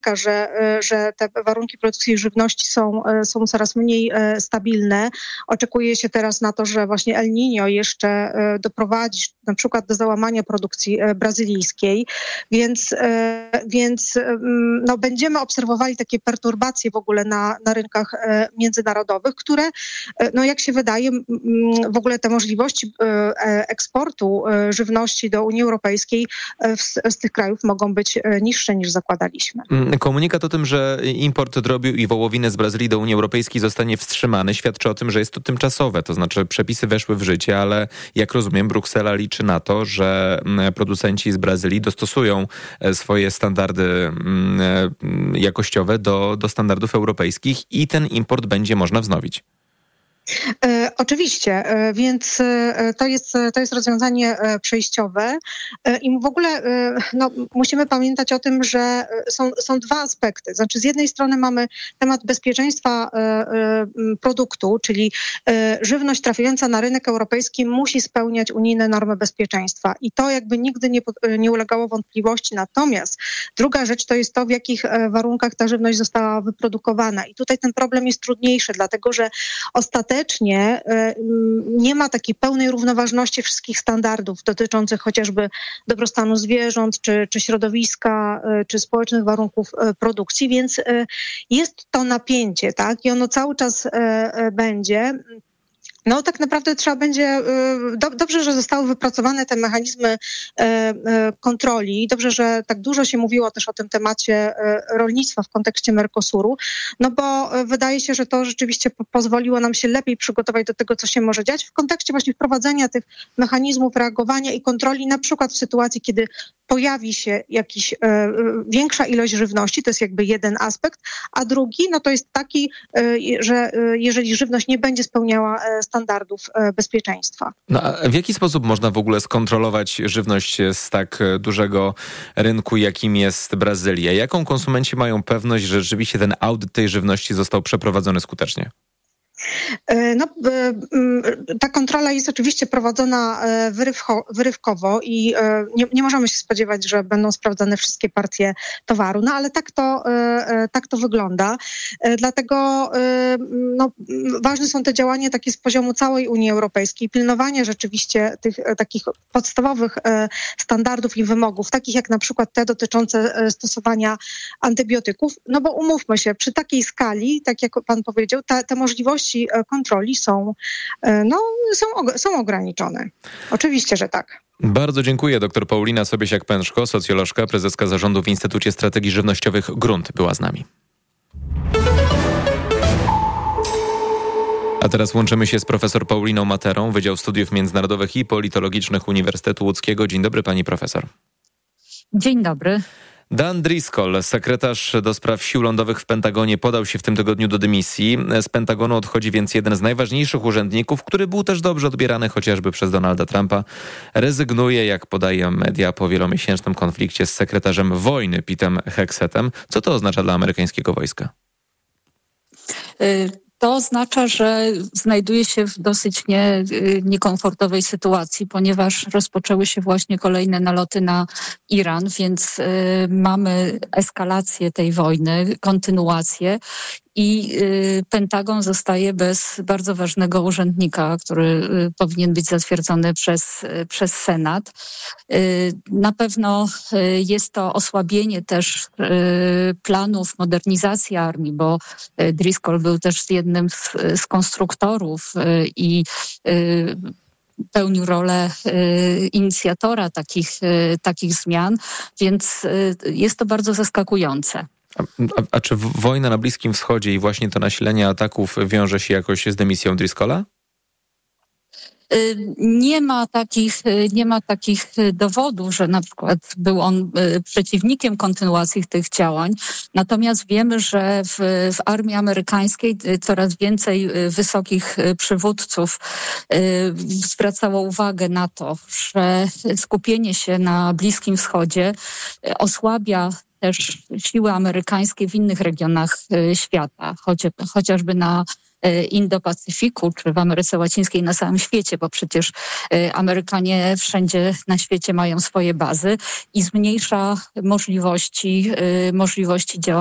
że te warunki produkcji żywności są coraz mniej stabilne. Oczekuje się teraz na to, że właśnie El Niño jeszcze doprowadzi na przykład do załamania produkcji brazylijskiej, więc będziemy obserwowali takie perturbacje w ogóle na rynkach międzynarodowych, które, jak się wydaje, w ogóle te możliwości eksportu żywności do Unii Europejskiej z tych krajów mogą być niższe niż zakładaliśmy. Komunikat o tym, że import drobiu i wołowiny z Brazylii do Unii Europejskiej zostanie wstrzymany, świadczy o tym, że jest to tymczasowe, to znaczy przepisy weszły w życie, ale jak rozumiem, Bruksela liczy na to, że producenci z Brazylii dostosują swoje standardy jakościowe do standardów europejskich i ten import będzie można wznowić. Oczywiście, więc to jest rozwiązanie przejściowe i w ogóle musimy pamiętać o tym, że są dwa aspekty. Znaczy z jednej strony mamy temat bezpieczeństwa produktu, czyli żywność trafiająca na rynek europejski musi spełniać unijne normy bezpieczeństwa i to jakby nigdy nie ulegało wątpliwości. Natomiast druga rzecz to jest to, w jakich warunkach ta żywność została wyprodukowana i tutaj ten problem jest trudniejszy, dlatego że ostatecznie nie ma takiej pełnej równoważności wszystkich standardów dotyczących chociażby dobrostanu zwierząt, czy środowiska, czy społecznych warunków produkcji, więc jest to napięcie, tak? I ono cały czas będzie. Tak naprawdę trzeba będzie, dobrze, że zostały wypracowane te mechanizmy kontroli, dobrze, że tak dużo się mówiło też o tym temacie rolnictwa w kontekście Mercosuru, bo wydaje się, że to rzeczywiście pozwoliło nam się lepiej przygotować do tego, co się może dziać w kontekście właśnie wprowadzenia tych mechanizmów reagowania i kontroli, na przykład w sytuacji, kiedy pojawi się jakiś większa ilość żywności, to jest jakby jeden aspekt, a drugi, to jest taki, że jeżeli żywność nie będzie spełniała standardów bezpieczeństwa. A w jaki sposób można w ogóle skontrolować żywność z tak dużego rynku, jakim jest Brazylia? Jaką konsumenci mają pewność, że rzeczywiście ten audyt tej żywności został przeprowadzony skutecznie? Ta kontrola jest oczywiście prowadzona wyrywkowo i nie możemy się spodziewać, że będą sprawdzane wszystkie partie towaru, ale tak to wygląda. Dlatego ważne są te działania takie z poziomu całej Unii Europejskiej, pilnowanie rzeczywiście tych takich podstawowych standardów i wymogów, takich jak na przykład te dotyczące stosowania antybiotyków, bo umówmy się, przy takiej skali, tak jak pan powiedział, te możliwości kontroli są ograniczone. Oczywiście, że tak. Bardzo dziękuję. Dr Paulina Sobiesiak-Pęczko, socjolożka, prezeska zarządu w Instytucie Strategii Żywnościowych Grunt, była z nami. A teraz łączymy się z profesor Pauliną Materą, Wydział Studiów Międzynarodowych i Politologicznych Uniwersytetu Łódzkiego. Dzień dobry, pani profesor. Dzień dobry. Dan Driscoll, sekretarz do spraw sił lądowych w Pentagonie, podał się w tym tygodniu do dymisji. Z Pentagonu odchodzi więc jeden z najważniejszych urzędników, który był też dobrze odbierany chociażby przez Donalda Trumpa. Rezygnuje, jak podają media, po wielomiesięcznym konflikcie z sekretarzem wojny Petem Hexetem. Co to oznacza dla amerykańskiego wojska? To oznacza, że znajduje się w dosyć niekomfortowej sytuacji, ponieważ rozpoczęły się właśnie kolejne naloty na Iran, więc mamy eskalację tej wojny, kontynuację i Pentagon zostaje bez bardzo ważnego urzędnika, który powinien być zatwierdzony przez Senat. Na pewno jest to osłabienie też planów modernizacji armii, bo Driscoll był też jednym z konstruktorów i pełnił rolę inicjatora takich zmian, więc jest to bardzo zaskakujące. A czy wojna na Bliskim Wschodzie i właśnie to nasilenie ataków wiąże się jakoś z dymisją Driscolla? Nie ma takich dowodów, że na przykład był on przeciwnikiem kontynuacji tych działań. Natomiast wiemy, że w armii amerykańskiej coraz więcej wysokich przywódców zwracało uwagę na to, że skupienie się na Bliskim Wschodzie osłabia też siły amerykańskie w innych regionach świata, chociażby na Indo-Pacyfiku, czy w Ameryce Łacińskiej, na całym świecie, bo przecież Amerykanie wszędzie na świecie mają swoje bazy i zmniejsza możliwości działania